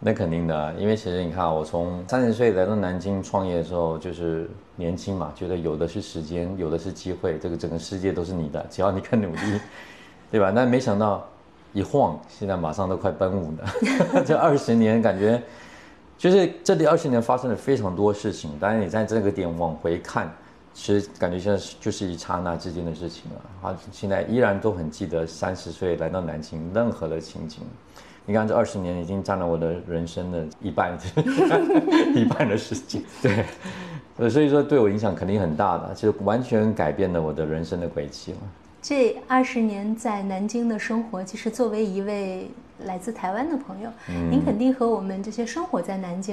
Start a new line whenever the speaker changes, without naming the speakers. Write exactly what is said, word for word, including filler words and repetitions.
那肯定的啊，因为其实你看啊，我从三十岁来到南京创业的时候，就是年轻嘛，觉得有的是时间，有的是机会，这个整个世界都是你的，只要你肯努力，对吧？但没想到一晃，现在马上都快奔五了，这二十年感觉，就是这里二十年发生了非常多事情，但是你在这个点往回看，其实感觉现在就是一刹那之间的事情了。啊，现在依然都很记得三十岁来到南京任何的情景。你看，这二十年已经占了我的人生的一半，一半的时间。对，所以说对我影响肯定很大的，就完全改变了我的人生的轨迹了。
这二十年在南京的生活，其实作为一位来自台湾的朋友，嗯、您肯定和我们这些生活在南京